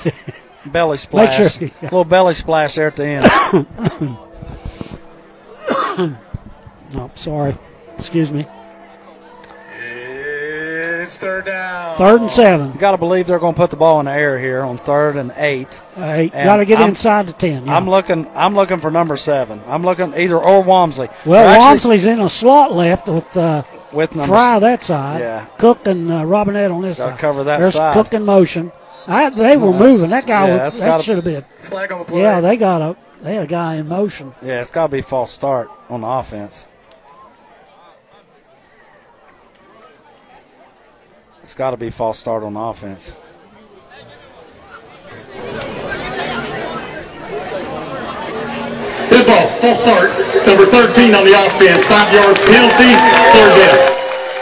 Belly splash. Make sure, yeah. Little belly splash there at the end. Oh, sorry. Excuse me. It's third down. 3rd and 7. You got to believe they're going to put the ball in the air here on 3rd and 8. Got to get inside the 10. Yeah. I'm looking for number 7. I'm looking either or Walmsley. Well, Walmsley's in a slot left with number Fry that side. Yeah. Cook and Robinette on this Gotta side. cover that There's side. Cook in motion. They were moving. That guy that should have been. Flag on the play. Yeah, they had a guy in motion. Yeah, it's got to be false start on the offense. It's got to be false start on the offense. Good ball, false start. Number 13 on the offense. 5-yard penalty, 3rd down.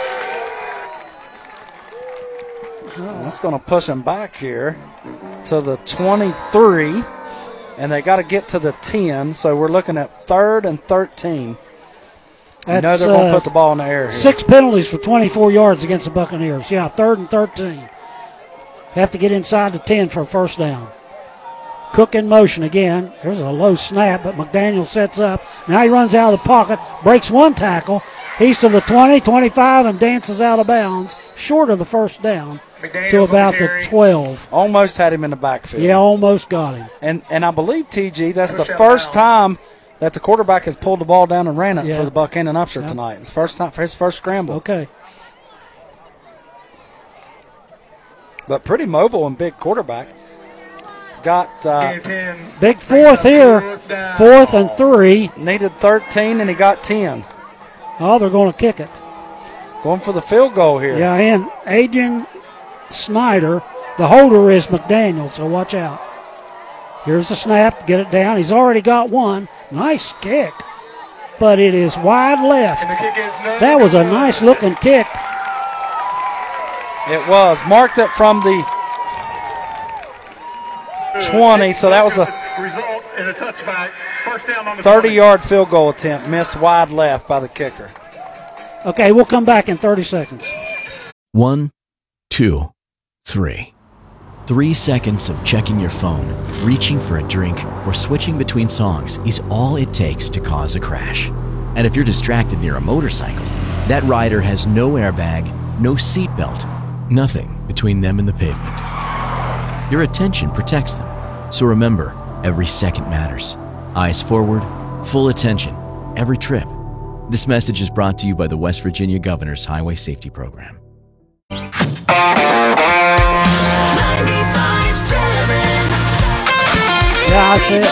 That's going to push them back here to the 23, and they got to get to the 10, so we're looking at 3rd and 13. You know they're going to put the ball in the air here. 6 penalties for 24 yards against the Buccaneers. Yeah, 3rd and 13. Have to get inside the 10 for a first down. Cook in motion again. There's a low snap, but McDaniel sets up. Now he runs out of the pocket, breaks one tackle. He's to the 20, 25, and dances out of bounds, short of the first down, to about the 12. Almost had him in the backfield. Yeah, almost got him. And I believe, TG, that's the first time that the quarterback has pulled the ball down and ran it for the Buchanan Upshur tonight. It's first time for his first scramble. Okay. But pretty mobile and big quarterback. Got big 4th here. 4th and 3. Needed 13, and he got 10. Oh, they're going to kick it. Going for the field goal here. Yeah, and Adrian Snyder, the holder is McDaniel, so watch out. Here's the snap, get it down. He's already got one. Nice kick, but it is wide left. That was a nice looking kick. It was. Marked it from the 20, so that was a result in a touchback. First down on the 30-yard field goal attempt, missed wide left by the kicker. Okay, we'll come back in 30 seconds. 1, 2, 3. 3 seconds of checking your phone, reaching for a drink, or switching between songs is all it takes to cause a crash. And if you're distracted near a motorcycle, that rider has no airbag, no seatbelt, nothing between them and the pavement. Your attention protects them. So remember, every second matters. Eyes forward, full attention, every trip. This message is brought to you by the West Virginia Governor's Highway Safety Program. 95.7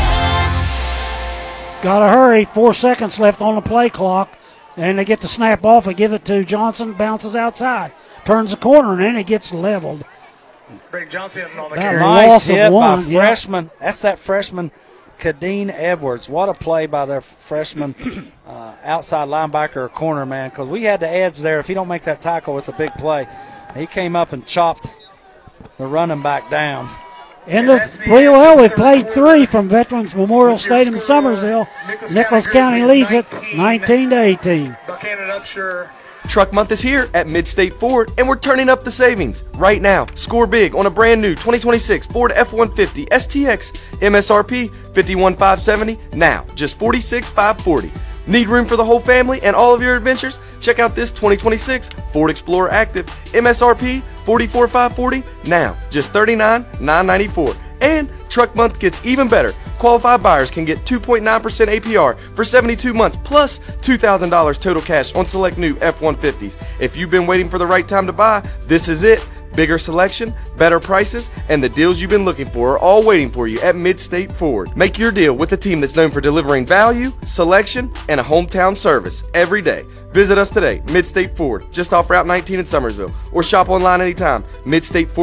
Gotta hurry. 4 seconds left on the play clock. And they get the snap off and give it to Johnson. Bounces outside. Turns the corner, and then it gets leveled. Greg Johnson on the That carry. Nice hit by yeah. freshman. That's that freshman, Kadeen Edwards. What a play by their freshman outside linebacker or corner, man, because we had the edge there. If he don't make that tackle, it's a big play. He came up and chopped the running back down. We played 3 from Veterans Memorial Stadium in Summersville. Nicholas County leads it 19-18. Buchanan Upshur. Truck Month is here at Mid-State Ford, and we're turning up the savings. Right now, score big on a brand new 2026 Ford F-150 STX MSRP $51,570, now just $46,540. Need room for the whole family and all of your adventures? Check out this 2026 Ford Explorer Active MSRP $44,540, now just $39,994. And Truck Month gets even better. Qualified buyers can get 2.9% APR for 72 months plus $2,000 total cash on select new F-150s. If you've been waiting for the right time to buy, this is it. Bigger selection, better prices, and the deals you've been looking for are all waiting for you at Mid-State Ford. Make your deal with a team that's known for delivering value, selection, and a hometown service every day. Visit us today, Mid-State Ford, just off Route 19 in Summersville, or shop online anytime,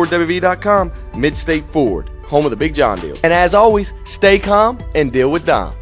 MidStateFordWV.com. Mid-State Ford, home of the Big John deal. And as always, stay calm and deal with Dom.